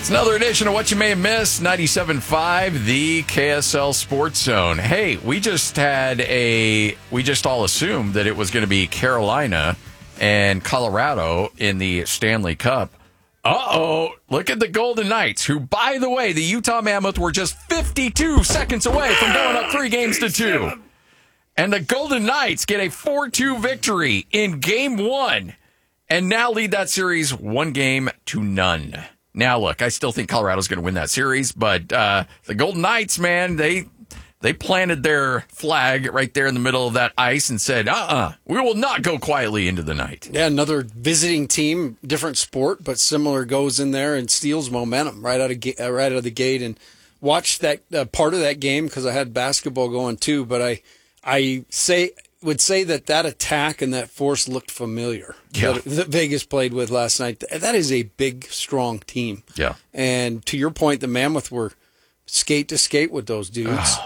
It's another edition of What You May Have Missed, 97.5, the KSL Sports Zone. Hey, we just all assumed that it was going to be Carolina and Colorado in the Stanley Cup. Look at the Golden Knights, who, by the way, the Utah Mammoth were just 52 seconds away from going up 3-2. And the Golden Knights get a 4-2 victory in Game 1 and now lead that series 1-0. Now, look, I still think Colorado's going to win that series, but the Golden Knights, man, they planted their flag right there in the middle of that ice and said, we will not go quietly into the night. Yeah, another visiting team, different sport, but similar, goes in there and steals momentum right out of the gate. And watched that part of that game because I had basketball going too, but I would say that attack and that force looked familiar that Vegas played with last night. That is a big, strong team. Yeah. And to your point, the Mammoth were skate to skate with those dudes.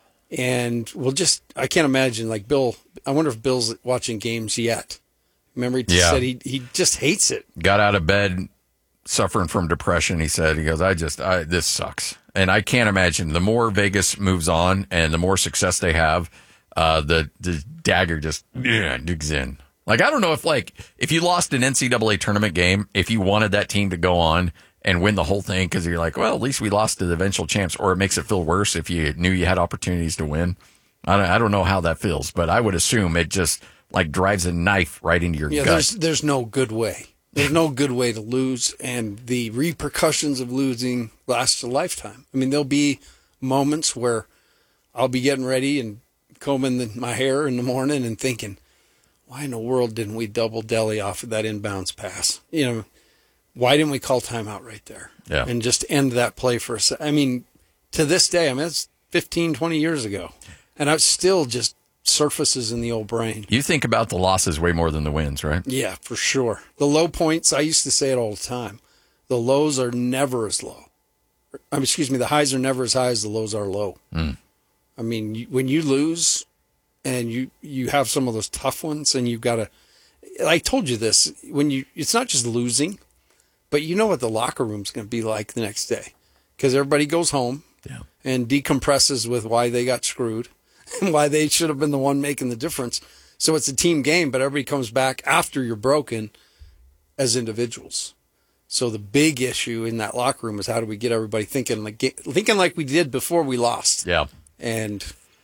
And I can't imagine, like Bill, I wonder if Bill's watching games yet. Remember, he said he just hates it. Got out of bed suffering from depression, he goes, this sucks. And I can't imagine, the more Vegas moves on and the more success they have, the dagger just digs in. Like, I don't know if you lost an NCAA tournament game, if you wanted that team to go on and win the whole thing because you're like, well, at least we lost to the eventual champs, or it makes it feel worse if you knew you had opportunities to win. I don't know how that feels, but I would assume it just like drives a knife right into your gut. There's no good way. There's no good way to lose, and the repercussions of losing last a lifetime. I mean, there'll be moments where I'll be getting ready and combing my hair in the morning and thinking, why in the world didn't we double deli off of that inbounds pass? Why didn't we call timeout right there? Yeah. And just end that play for a second? I mean, to this day, it's 15, 20 years ago, and it still just surfaces in the old brain. You think about the losses way more than the wins, right? Yeah, for sure. The low points, I used to say it all the time. The lows are never as low. The highs are never as high as the lows are low. Mm. I mean, when you lose and you have some of those tough ones and you've got to, I told you this, it's not just losing, but you know what the locker room's going to be like the next day because everybody goes home and decompresses with why they got screwed and why they should have been the one making the difference. So it's a team game, but everybody comes back after you're broken as individuals. So the big issue in that locker room is how do we get everybody thinking like we did before we lost. Yeah. And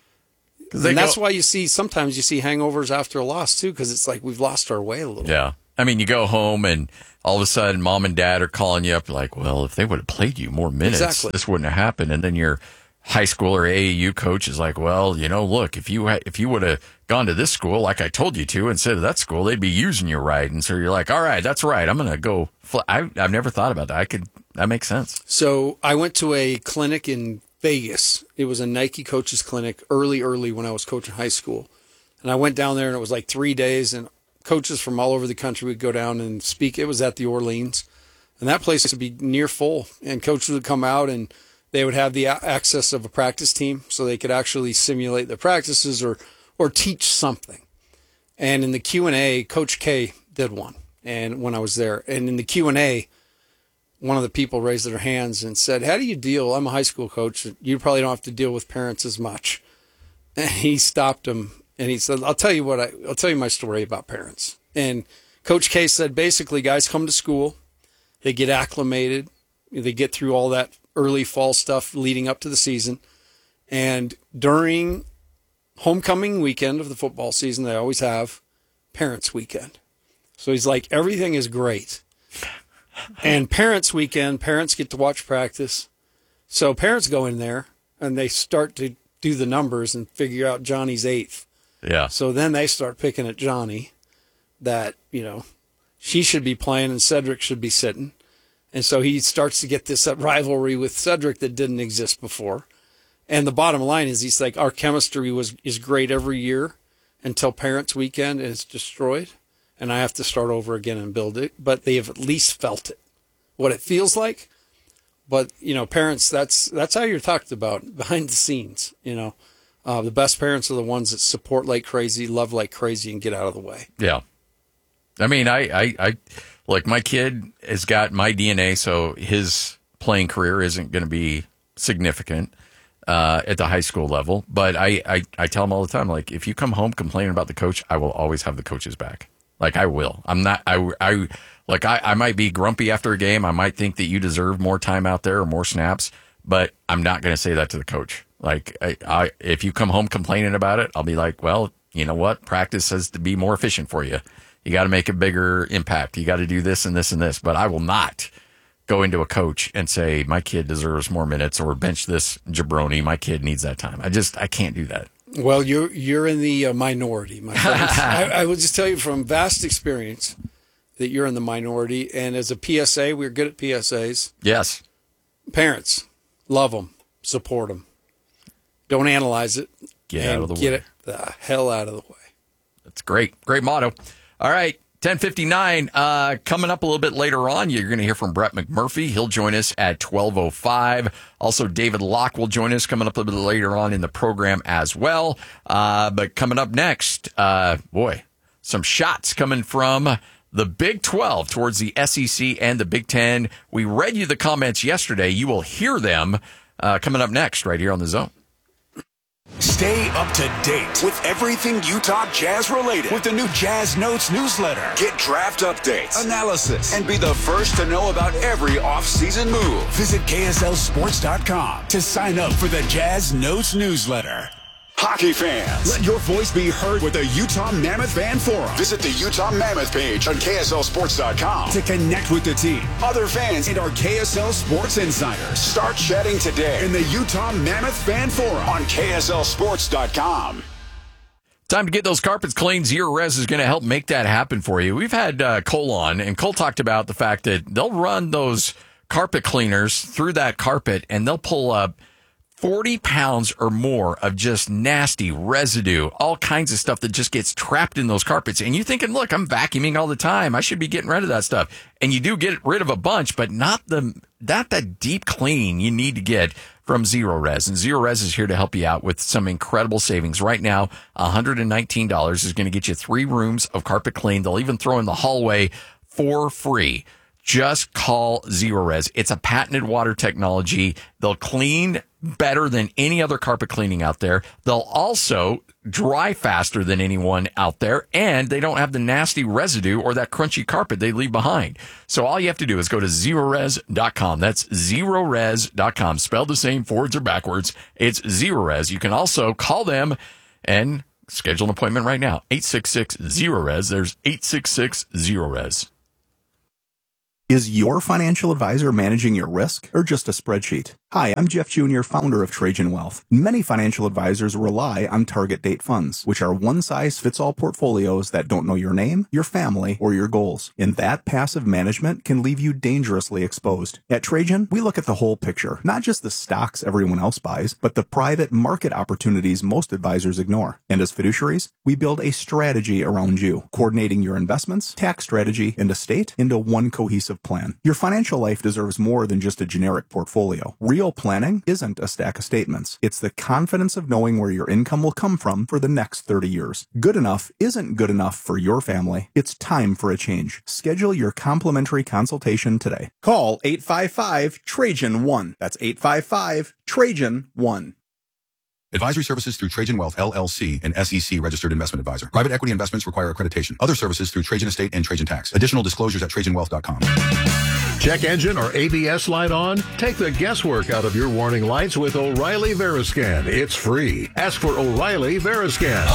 that's why sometimes you see hangovers after a loss too, because it's like we've lost our way a little. Yeah. I mean, you go home and all of a sudden mom and dad are calling you up like, well, if they would have played you more minutes, this wouldn't have happened. And then your high school or AAU coach is like, well, look, if you would have gone to this school like I told you to instead of that school, they'd be using you right. And so you're like, all right, that's right. I'm going to go. I've never thought about that. That makes sense. So I went to a clinic in Vegas. It was a Nike coaches clinic early when I was coaching high school. And I went down there and it was like 3 days and coaches from all over the country would go down and speak. It was at the Orleans and that place would be near full and coaches would come out and they would have the access of a practice team so they could actually simulate the practices or teach something. And in the Q&A, Coach K did one. And when I was there and in the Q&A, one of the people raised their hands and said, how do you deal? I'm a high school coach. You probably don't have to deal with parents as much. And he stopped him and he said, I'll tell you my story about parents. And Coach K said, basically, guys come to school. They get acclimated. They get through all that early fall stuff leading up to the season. And during homecoming weekend of the football season, they always have parents weekend. So he's like, everything is great. And parents weekend, parents get to watch practice. So parents go in there and they start to do the numbers and figure out Johnny's eighth. Yeah. So then they start picking at Johnny that, she should be playing and Cedric should be sitting. And so he starts to get this rivalry with Cedric that didn't exist before. And the bottom line is he's like, our chemistry is great every year until parents weekend and it's destroyed. And I have to start over again and build it. But they have at least felt it, what it feels like. But, parents, that's how you're talked about behind the scenes. The best parents are the ones that support like crazy, love like crazy, and get out of the way. Yeah. I mean, I like my kid has got my DNA, so his playing career isn't going to be significant at the high school level. But I tell them all the time, like, if you come home complaining about the coach, I will always have the coach's back. Like, I will. I'm not. I might be grumpy after a game. I might think that you deserve more time out there or more snaps, but I'm not going to say that to the coach. Like, if you come home complaining about it, I'll be like, well, you know what? Practice has to be more efficient for you. You got to make a bigger impact. You got to do this and this and this. But I will not go into a coach and say, my kid deserves more minutes, or bench this jabroni. My kid needs that time. I can't do that. Well, you're in the minority, my friend. I will just tell you from vast experience that you're in the minority. And as a PSA, we're good at PSAs. Yes. Parents, love them, support them. Don't analyze it. Get out of the way. Get it the hell out of the way. That's great. Great motto. All right. 10:59. Coming up a little bit later on, you're going to hear from Brett McMurphy. He'll join us at 12:05. Also, David Locke will join us coming up a little bit later on in the program as well. But coming up next, some shots coming from the Big 12 towards the SEC and the Big 10. We read you the comments yesterday. You will hear them coming up next right here on The Zone. Stay up to date with everything Utah Jazz related with the new Jazz Notes newsletter. Get draft updates, analysis, and be the first to know about every off-season move. Visit KSLSports.com to sign up for the Jazz Notes newsletter. Hockey fans, let your voice be heard with the Utah Mammoth Fan Forum. Visit the Utah Mammoth page on KSLSports.com to connect with the team, other fans, and our KSL Sports insiders. Start chatting today in the Utah Mammoth Fan Forum on KSLSports.com. Time to get those carpets clean. Zero Res is going to help make that happen for you. We've had Cole on, and Cole talked about the fact that they'll run those carpet cleaners through that carpet, and they'll pull up 40 pounds or more of just nasty residue, all kinds of stuff that just gets trapped in those carpets. And you're thinking, look, I'm vacuuming all the time. I should be getting rid of that stuff. And you do get rid of a bunch, but not that deep clean you need to get from Zero Res. And Zero Res is here to help you out with some incredible savings. Right now, $119 is going to get you 3 rooms of carpet clean. They'll even throw in the hallway for free. Just call Zero Res. It's a patented water technology. They'll clean better than any other carpet cleaning out there. They'll also dry faster than anyone out there, and they don't have the nasty residue or that crunchy carpet they leave behind. So all you have to do is go to zerores.com. That's zerores.com. Spelled the same, forwards or backwards. It's Zero Res. You can also call them and schedule an appointment right now. 866-ZERO-RES. There's 866-ZERO-RES. Is your financial advisor managing your risk or just a spreadsheet? Hi, I'm Jeff Jr., founder of Trajan Wealth. Many financial advisors rely on target date funds, which are one-size-fits-all portfolios that don't know your name, your family, or your goals. And that passive management can leave you dangerously exposed. At Trajan, we look at the whole picture, not just the stocks everyone else buys, but the private market opportunities most advisors ignore. And as fiduciaries, we build a strategy around you, coordinating your investments, tax strategy, and estate into one cohesive plan. Your financial life deserves more than just a generic portfolio. Real planning isn't a stack of statements. It's the confidence of knowing where your income will come from for the next 30 years. Good enough isn't good enough for your family. It's time for a change. Schedule your complimentary consultation today. Call 855-TRAJAN-1. That's 855-TRAJAN-1. Advisory services through Trajan Wealth, LLC, an SEC registered investment advisor. Private equity investments require accreditation. Other services through Trajan Estate and Trajan Tax. Additional disclosures at TrajanWealth.com. Check engine or ABS light on? Take the guesswork out of your warning lights with O'Reilly Veriscan. It's free. Ask for O'Reilly Veriscan.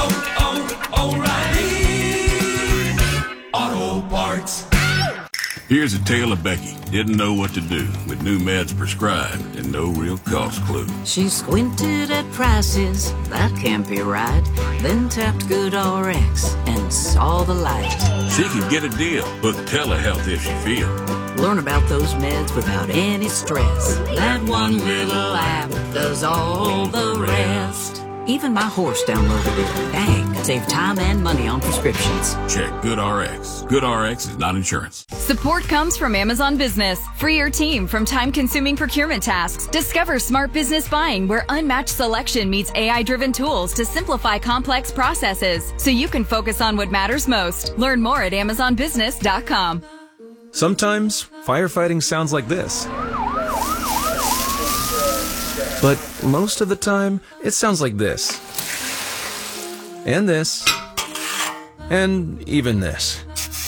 O'Reilly Auto Parts. Here's a tale of Becky. Didn't know what to do with new meds prescribed and no real cost clue. She squinted at prices, that can't be right. Then tapped GoodRx and saw the light. She could get a deal. Book telehealth if she feels. Learn about those meds without any stress. That one little app does all the rest. Even my horse downloaded it. Dang, save time and money on prescriptions. Check GoodRx. GoodRx is not insurance. Support comes from Amazon Business. Free your team from time-consuming procurement tasks. Discover smart business buying where unmatched selection meets AI-driven tools to simplify complex processes so you can focus on what matters most. Learn more at amazonbusiness.com. Sometimes firefighting sounds like this. But most of the time, it sounds like this. And this. And even this.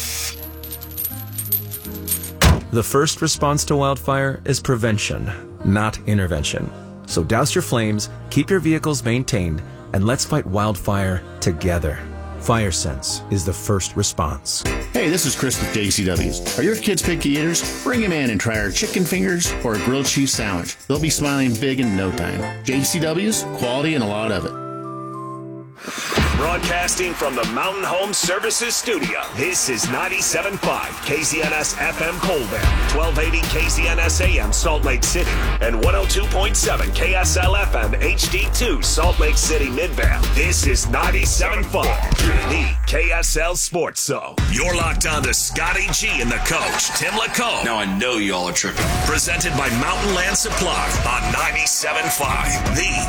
The first response to wildfire is prevention, not intervention. So douse your flames, keep your vehicles maintained, and let's fight wildfire together. FireSense is the first response. Hey, this is Chris with JCW's. Are your kids picky eaters? Bring them in and try our chicken fingers or a grilled cheese sandwich. They'll be smiling big in no time. JCW's, quality and a lot of it. Broadcasting from the Mountain Home Services Studio, this is 97.5 KZNS FM Colville, 1280 KZNS AM Salt Lake City, and 102.7 KSL FM HD2 Salt Lake City Midvale. This is 97.5, the KSL Sports Zone. You're locked on to Scotty G and the coach, Tim Lacombe. Now I know y'all are tripping. Presented by Mountain Land Supply on 97.5, the